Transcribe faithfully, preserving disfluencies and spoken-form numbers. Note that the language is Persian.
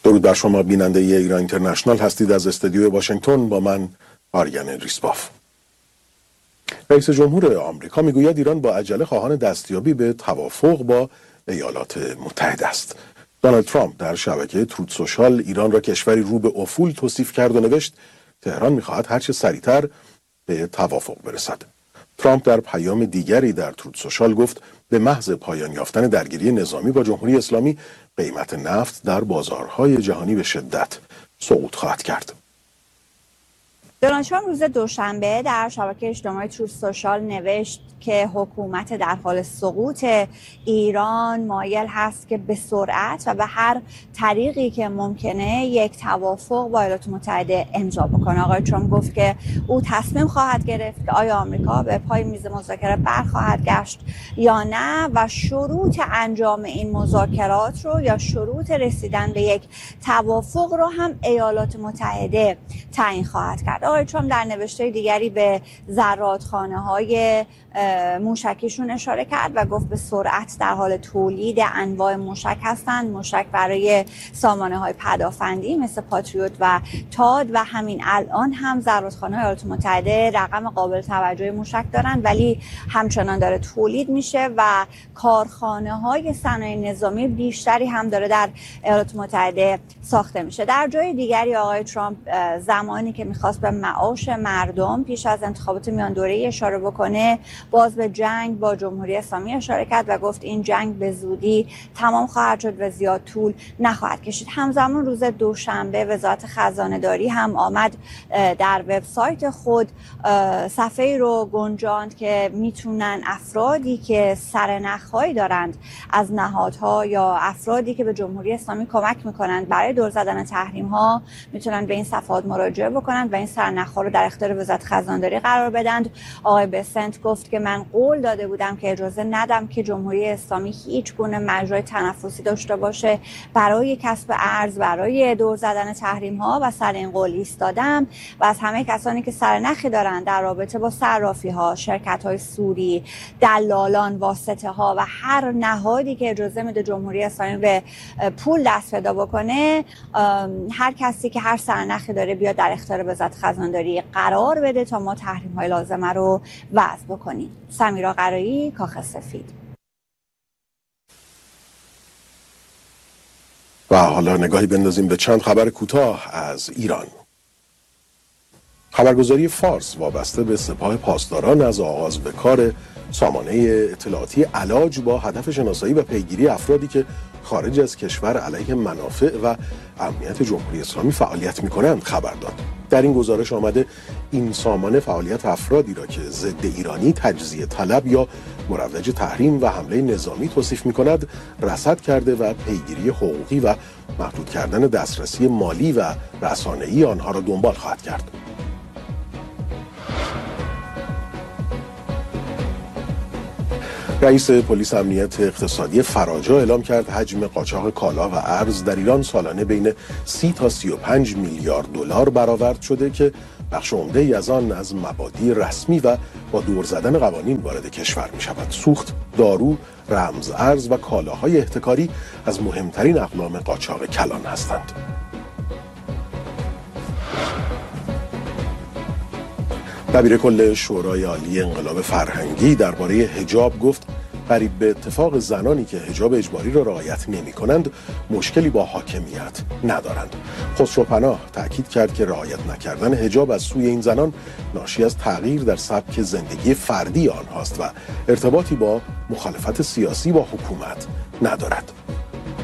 درود بر شما بیننده ای ایران اینترنشنال هستید. از استودیوی واشنگتن با من آریان ریسباف. رئیس جمهور آمریکا میگوید ایران با عجله خواهان دستیابی به توافق با ایالات متحده است. دونالد ترامپ در شبکه تروت سوشال ایران را کشوری رو به افول توصیف کرد و نوشت تهران میخواهد هرچه سریعتر به توافق برسد. ترامپ در پیام دیگری در تروت سوشال گفت به محض پایان یافتن درگیری نظامی با جمهوری اسلامی قیمت نفت در بازارهای جهانی به شدت سقوط خواهد کرد. دونالد ترامپ روز دوشنبه در شبکه اجتماعی تروت سوشال نوشت که حکومت در حال سقوط ایران مایل هست که به سرعت و به هر طریقی که ممکنه یک توافق با ایالات متحده امضا بکنه. آقای ترامپ گفت که او تصمیم خواهد گرفت که آیا آمریکا به پای میز مذاکره برخواهد گشت یا نه و شروط انجام این مذاکرات رو یا شروط رسیدن به یک توافق رو هم ایالات متحده تعیین خواهد کرد. آقای ترامپ در نوشته دیگری به زرادخانه‌های موشکیشون اشاره کرد و گفت به سرعت در حال تولید انواع موشک هستند، موشک برای سامانه های پدافندی مثل پاتریوت و تاد و همین الان هم زرادخانه‌های ایالات متحده رقم قابل توجهی موشک دارند ولی همچنان داره تولید میشه و کارخانه های صنایع نظامی بیشتری هم داره در ایالات متحده ساخته میشه. در جای دیگری آقای ترامپ زمانی که میخواست به معاش مردم پیش از انتخابات میان دوره‌ای اشاره بکنه باز به جنگ با جمهوری اسلامی اشاره کرد و گفت این جنگ به زودی تمام خواهد شد و زیاد طول نخواهد کشید. همزمان روز دوشنبه وزارت خزانه داری هم آمد در وبسایت خود صفحه‌ای رو گنجاند که میتونن افرادی که سرنخ‌هایی دارند از نهادها یا افرادی که به جمهوری اسلامی کمک میکنند برای دور زدن تحریم‌ها میتونن به این صفحات مراجعه بکنند و این سرنخ‌ها رو در اختیار وزارت خزانه داری قرار بدند. آقای بسنت گفت که من قول داده بودم که اجازه ندم که جمهوری اسلامی هیچ گونه مجرای تنفسی داشته باشه برای کسب ارز، برای دور زدن تحریم ها و سر این قول ایستادم و از همه کسانی که سرنخی دارن در رابطه با صرافی ها، شرکت های سوری، دلالان، واسطه ها و هر نهادی که اجازه میده جمهوری اسلامی به پول دست پیدا بکنه، هر کسی که هر سرنخی داره بیاد در اختیار وزارت خزانه داری قرار بده تا ما تحریم های لازمه رو وضع بکنیم. سمیرا قرایی، کاخ سفید. و حالا نگاهی بندازیم به چند خبر کوتاه از ایران. خبرگزاری فارس وابسته به سپاه پاسداران از آغاز به کار سامانه اطلاعاتی علاج با هدف شناسایی و پیگیری افرادی که خارج از کشور علیه منافع و امنیت جمهوری اسلامی فعالیت می‌کنند خبر داد. در این گزارش آمده این سامانه فعالیت افرادی را که ضد ایرانی، تجزیه طلب یا مروج تحریم و حمله نظامی توصیف می‌کند رصد کرده و پیگیری حقوقی و محدود کردن دسترسی مالی و رسانه‌ای آنها را دنبال خواهد کرد. رئیس پلیس امنیت اقتصادی فراجا اعلام کرد حجم قاچاق کالا و ارز در ایران سالانه بین سی تا سی و پنج میلیارد دلار برآورد شده که بخش عمده‌ای از آن از مبادی رسمی و با دور زدن قوانین وارد کشور می شود. سوخت، دارو، رمز ارز و کالاهای احتکاری از مهمترین اقلام قاچاق کلان هستند. دبیر کل شورای عالی انقلاب فرهنگی درباره حجاب گفت قریب به اتفاق زنانی که حجاب اجباری را رعایت نمی کنند مشکلی با حاکمیت ندارند. خسرو پناه تأکید کرد که رعایت نکردن حجاب از سوی این زنان ناشی از تغییر در سبک زندگی فردی آنهاست و ارتباطی با مخالفت سیاسی با حکومت ندارد.